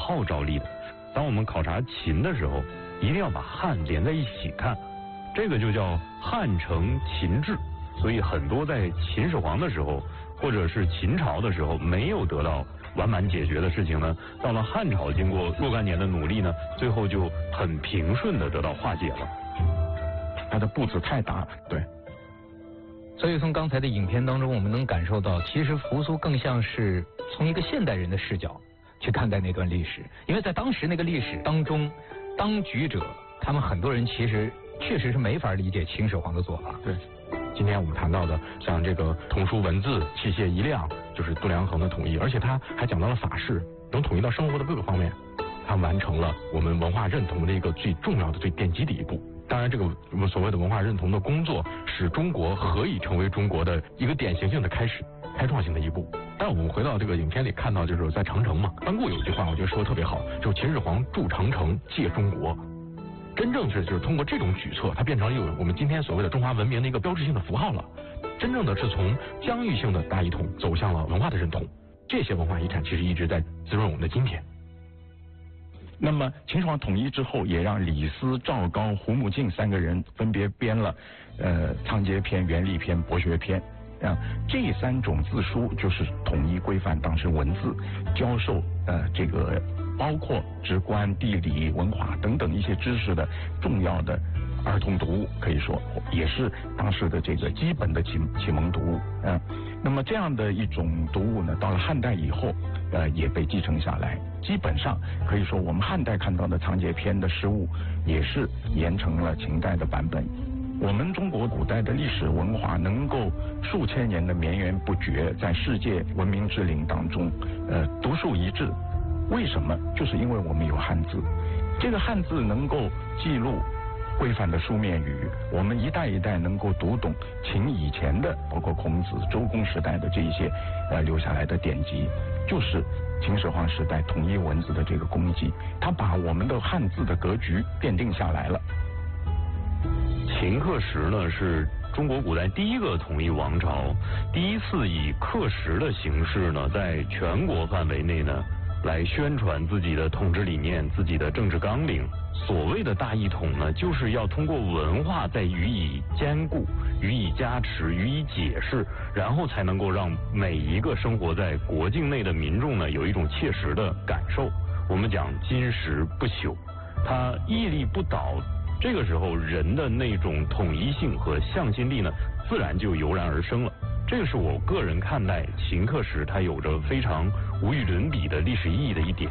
号召力的。当我们考察秦的时候，一定要把汉连在一起看，这个就叫汉承秦制。所以很多在秦始皇的时候，或者是秦朝的时候没有得到完满解决的事情呢，到了汉朝经过若干年的努力呢，最后就很平顺的得到化解了。 它的步子太大了，对。 所以从刚才的影片当中，我们能感受到，其实扶苏更像是从一个现代人的视角去看待那段历史，因为在当时那个历史当中，当局者他们很多人其实确实是没法理解秦始皇的做法。 对，今天我们谈到的像这个童书文字、器械一辆，就是度量衡的统一，而且他还讲到了法式，能统一到生活的各个方面，他完成了我们文化认同的一个最重要的、最奠基的一步。当然，这个我们所谓的文化认同的工作，使中国何以成为中国的一个典型性的开始、开创性的一步。但我们回到这个影片里看到，就是在长城嘛，班固有一句话，我觉得说的特别好，就是秦始皇筑长城，借中国。真正是就是通过这种举措，它变成了我们今天所谓的中华文明的一个标志性的符号了。真正的是从疆域性的大一统走向了文化的认同，这些文化遗产其实一直在滋润我们的今天。 那么秦始皇统一之后，也让李斯、赵高、胡穆敬三个人分别编了仓颉篇、元历篇、博学篇。这三种字书就是统一规范当时文字教授这个包括直观、地理、文化等等一些知识的重要的儿童读物，可以说也是当时的这个基本的启蒙读物。那么这样的一种读物呢，到了汉代以后也被继承下来。基本上可以说，我们汉代看到的仓颉篇的诗物也是沿承了秦代的版本。我们中国古代的历史文化能够数千年的绵延不绝，在世界文明之林当中独树一帜。为什么？就是因为我们有汉字，这个汉字能够记录规范的书面语，我们一代一代能够读懂秦以前的，包括孔子、周公时代的这一些留下来的典籍，就是秦始皇时代统一文字的这个功绩，他把我们的汉字的格局奠定下来了。 秦刻石呢，是中国古代第一个统一王朝，第一次以刻石的形式呢，在全国范围内呢，来宣传自己的统治理念、自己的政治纲领。所谓的大一统呢，就是要通过文化再予以兼顾、予以加持、予以解释，然后才能够让每一个生活在国境内的民众呢，有一种切实的感受。我们讲金石不朽，它屹立不倒。这个时候，人的那种统一性和向心力呢，自然就油然而生了。这个是我个人看待秦刻石它有着非常无与伦比的历史意义的一点。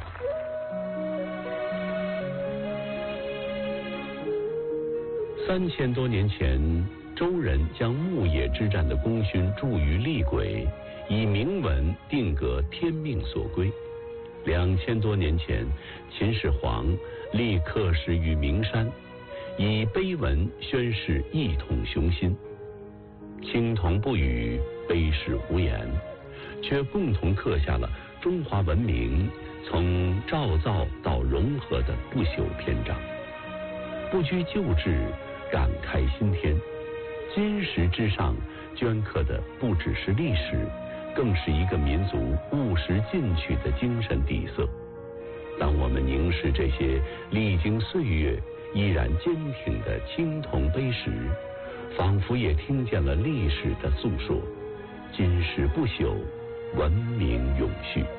3000多年前，周人将牧野之战的功勋铸于厉轨，以铭文定格天命所归。2000多年前，秦始皇立刻石于名山，以碑文宣示一统雄心。青铜不语，碑石无言，却共同刻下了中华文明从造造到融合的不朽篇章。不拘旧制，感慨新天。金石之上镌刻的不只是历史，更是一个民族务实进取的精神底色。当我们凝视这些历经岁月依然坚挺的青铜碑石，仿佛也听见了历史的诉说。今世不朽，文明永续。